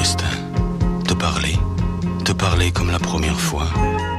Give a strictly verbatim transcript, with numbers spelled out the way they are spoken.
destin. Te parler, te parler comme la première fois.